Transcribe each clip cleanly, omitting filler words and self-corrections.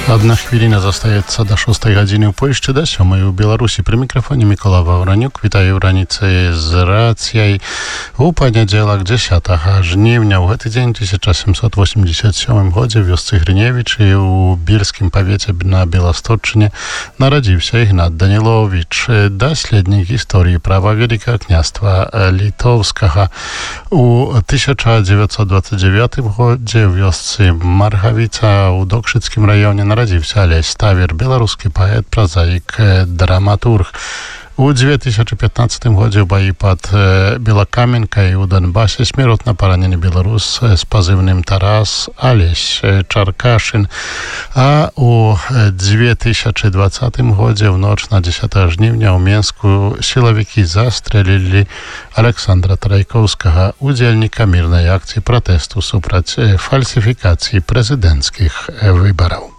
Одна хвилина застаецца до 6 гадзіны ў Польшчы, да 7 у Беларусі. Пры мікрафоне Мікола Ваўранюк. Вітаю ў раніцы з рацыяй. У панядзелак 10 жніўня ў гэты дзень 1787 годзе в вёсцы Грыневічы у Бірскім павеце на Беласточчыне нарадзіўся Ігнат Даніловіч, даследнік гісторыі права Вялікага княства Літоўскага. У 1929 годзе в вёсцы Маргавіца у Докшыцкім раёне нарадзіўся Алесь Тавер, беларускі паэт, празаік, драматург. У 2015 годзе ў баі пад Белакаменкай у Донбасе смяротна паранены беларус з пазыўным Тарас Алесь Чаркашын. А у 2020 годзе ў ноч на 10 жніўня ў Менску сілавікі застрэлілі Александра Трайкоўскага, удзельніка мірнай акцыі пратэсту супраць фальсіфікацыі прэзідэнцкіх выбараў.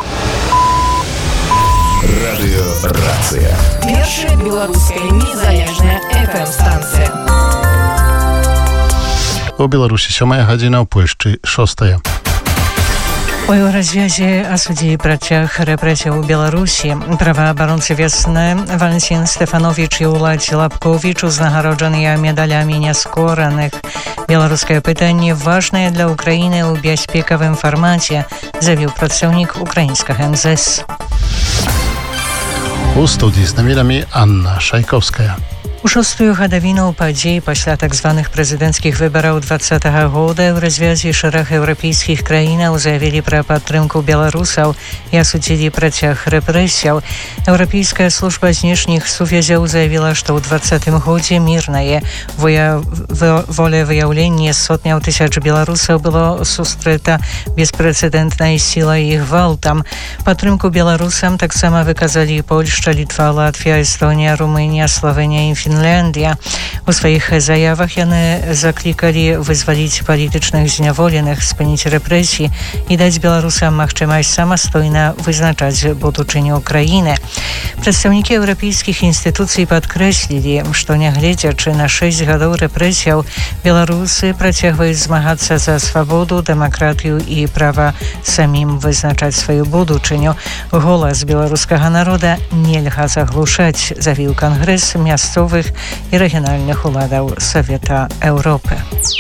Радыё Рацыя. Першая беларуская незалежная FM-станцыя. У Беларусі 7 гадзіна, ў Польшчы 6. У развязе асудзілі працяг рэпрэсій у Беларусі. Праваабаронцы вясны Валентин Стефанович і Уладзь Лапковіч узнагароджаныя медалямі няскораных. Беларускае пытанне важнае для Украіны ў бяспекавым фармаце, заявіў прадстаўнік украінскага МЗС. У студії з намірамі Анна Шайковская. У 6-ю гадавіну падзей пасля так званых прэзідэнцкіх выбараў 2020 года ў развязе шэраг еўрапейскіх краінаў заявілі пра падтрымку беларусаў і асудзілі працяг рэпрэсіяў. Еўрапейская служба знешніх сувязяў заявіла, што ў 2020 годзе мірнае волевыяўленне сотняў тысяч беларусаў было сустрэта беспрэцэдэнтнай сілай і гвалтам. Падтрымку беларусам таксама выказалі Польшча, Літва, Латвія, Эстонія, Румынія, Славенія і Фінляндія. У сваіх заявах яны заклікалі вызваліць палітычных зняволеных, спыніць рэпрэсіі і даць беларусам магчымасць самастойна вызначаць будучыню краіны. Прадстаўнікі еўрапейскіх інстытуцый падкрэслілі, што нягледзячы на 6 гадоў рэпрэсіяў, беларусы працягваюць змагацца за свабоду, дэмакратыю і права самім вызначаць сваю будучыню. Голас беларускага народа нельга заглушаць, заявіў Кангрэс мясцовых і рэгіянальных уладаў Савета Еўропы.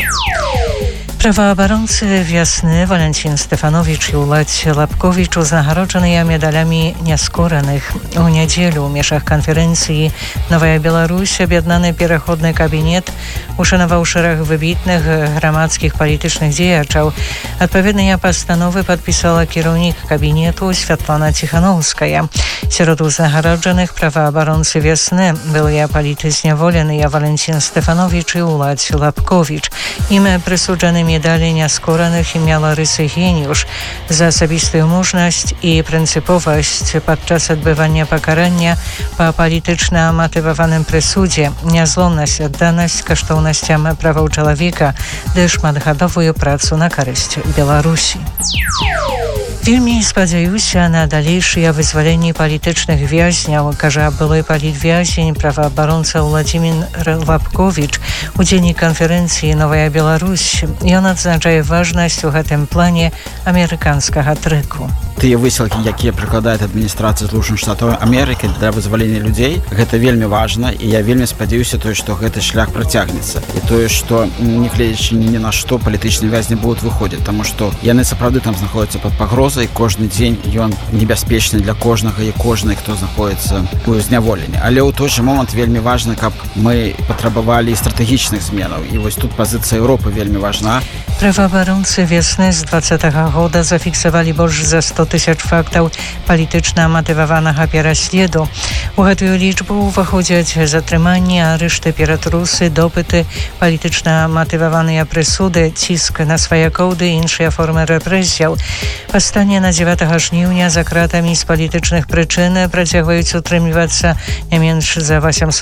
Праваабаронцы вясны Валентин Стефанович і Уладзь Лапковіч узнагароджаныя медалямі няскораных. У нядзелю ў межах канферэнцыі «Новая Беларусь» аб'яднаны пераходны кабінет ушанаваў шэраг выбітных грамадскіх палітычных дзеячаў. Адпаведныя пастановы падпісала кіраўнік кабінету Святлана Ціхановская. Сярод узнагароджаных праваабаронцы вясны былыя палітызняволеныя Валентин Стефанович і Уладзь Лапковіч. Ім прысуджаны медалі няскораных імела рысы геніюш за асабістую мужнасць і прынцыповасць падчас адбывання пакарання па палітычна матываваным прысудзе, нязломнасць, адданасць каштоўнасцям правоў чалавека ды шматгадовую працу на карысць Беларусі. Вельмі спадзяюся на далейшыя вызваленні палітычных вязняў, кажа былой палітвязень, праваабаронца Владзімір Лапковіч, удзельнік канферэнцыі «Новая Беларусь». Ён адзначае важнасць у гэтым плане амерыканскага трэку. Тыя высілкі, якія прыкладае адміністрацыя Злучаных Штатаў Амерыкі для вызвалення людзей, гэта вельмі важна, і я вельмі спадзяюся што гэты шлях працягнецца. І тое, што нягледзячы ні на што палітычныя вязні будуць выходзіць, таму што яны сапраўды там знаходзяцца пад пагрозай, кожны дзень ён небяспечны для кожнага і кожнай, хто знаходзіцца ў зняволенні. Але ў той жа момант вельмі важна, каб мы патрабавалі стратэгічных зменаў. І вось тут пазіцыя Еўропы вельмі важна. Праваабаронцы вясны з 2020 года зафіксавалі больш за 100 тысяч фактаў палітычна матываванага пераследу. У гэтую лічбу ўваходзяць затрыманні, арышты, ператрусы, допыты, палітычна матываваныя прысуды, ціск на сваякоў ды іншыя формы рэпрэсіяў. Пастане на 9 жніўня за кратамі з палітычных прычын працягваюць утрымлівацца не менш за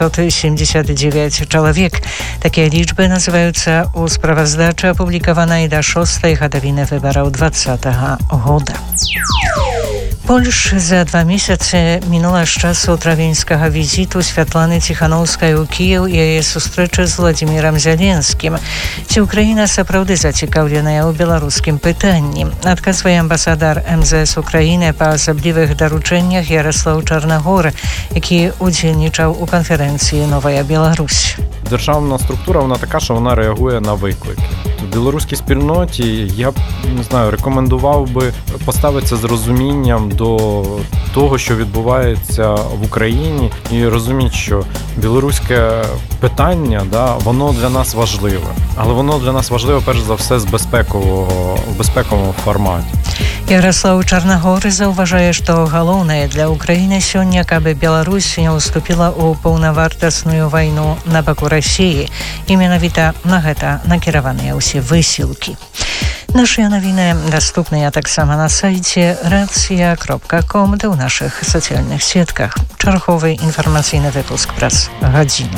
879 чалавек. Такія лічбы называюцца ў справаздачы, апублікаванай да 6-й гадавіны выбараў 2020 года. Больш за 2 месяцы мінула з часу травеньскага візіту Святланы Ціханаўскай у Кіеў і яе сустрэчы з Владзімірам Зяленскім. Ці Украіна сапраўды зацікаўленая ў беларускім пытанні? Адказвае амбасадар МЗС Украіны па асаблівых даручэннях Ярослав Чарнагор, які удзельнічаў у канферэнцыі «Новая Беларусь». Державна структура, вона така, що вона реагує на виклики. В білоруській спільноті я б, не знаю, рекомендував би поставитися з розумінням до того, що відбувається в Україні, і розуміти, що білоруське питання, воно для нас важливе. Але воно для нас важливе, перш за все, в безпековому форматі. Ярослав Чарнагор заўважае, што галоўнае для Украіны сёння, каб Беларусь не ўступіла ў паўнавартасную вайну на баку Расіі, і менавіта на гэта накіраваныя ўсе высілкі. Нашыя навіны даступныя таксама на сайце racja.com, ды ў нашых сацыяльных сетках. Чарговы інфармацыйны выпуск праз гадзіну.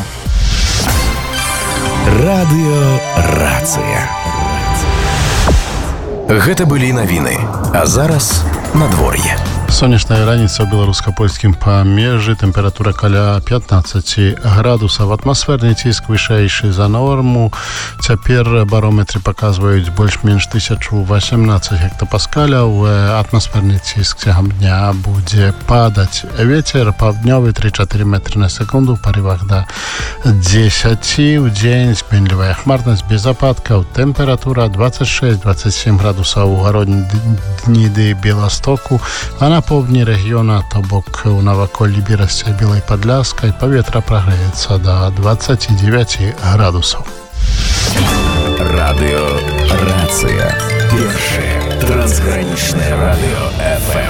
Радыё Рацыя. Гэта былі навіны. А зараз надвор'е. Сонечная раніца ў беларуска-польскім памежжы, тэмпература каля 15 градусаў, атмасферны ціск вышэйшы за норму. Цяпер барометры паказваюць больш-менш 1018 гектапаскаляў. Атмасферны ціск цягам дня будзе падаць. Вецер паўднёвы 3-4 метры на секунду, в парывах да 10. У дзень спенлівая хмарнасць без ападкаў. Тэмпература 26-27 градусаў у гародні дні ды Беластоку, а на поўдні рэгіёна, то бок у наваколлі Берасця і Белай Падляскай, паветра прагрэецца да 29 градусаў. Радыё Рацыя. Першае трансгранічнае радыё FM.